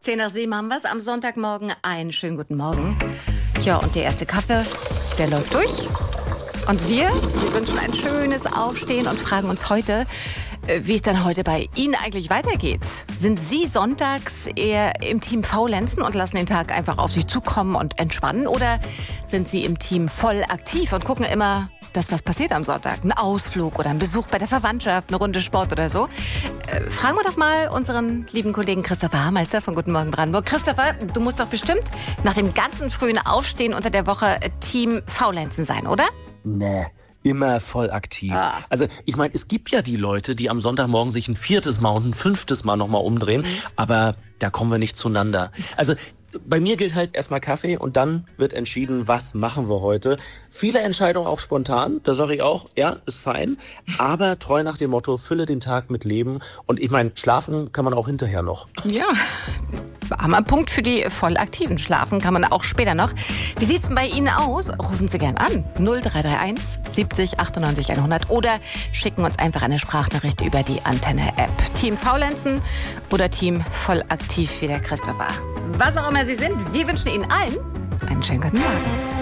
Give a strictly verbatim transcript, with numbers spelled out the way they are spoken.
Zehn nach sieben haben wir es am Sonntagmorgen. Einen schönen guten Morgen. Ja, und der erste Kaffee, der läuft durch. Und wir, wir wünschen ein schönes Aufstehen und fragen uns heute, wie es dann heute bei Ihnen eigentlich weitergeht. Sind Sie sonntags eher im Team Faulenzen und lassen den Tag einfach auf sich zukommen und entspannen? Oder sind Sie im Team voll aktiv und gucken immer, dass was passiert am Sonntag? Ein Ausflug oder ein Besuch bei der Verwandtschaft, eine Runde Sport oder so? Äh, fragen wir doch mal unseren lieben Kollegen Christopher Hameister von Guten Morgen Brandenburg. Christopher, du musst doch bestimmt nach dem ganzen frühen Aufstehen unter der Woche Team Faulenzen sein, oder? Nee. Immer voll aktiv. Ah. Also ich meine, es gibt ja die Leute, die am Sonntagmorgen sich ein viertes Mal und ein fünftes Mal nochmal umdrehen, aber da kommen wir nicht zueinander. Also bei mir gilt halt erstmal Kaffee und dann wird entschieden, was machen wir heute. Viele Entscheidungen auch spontan, da sage ich auch, ja, ist fein, aber treu nach dem Motto, fülle den Tag mit Leben. Und ich meine, schlafen kann man auch hinterher noch. Ja, haben wir einen Punkt für die Vollaktiven. Schlafen kann man auch später noch. Wie sieht's denn bei Ihnen aus? Rufen Sie gern an. null drei drei eins siebzig achtundneunzig hundert oder schicken uns einfach eine Sprachnachricht über die Antenne-App. Team Faulenzen oder Team Vollaktiv wie der Christopher. Was auch immer Sie sind, wir wünschen Ihnen allen einen schönen guten Morgen.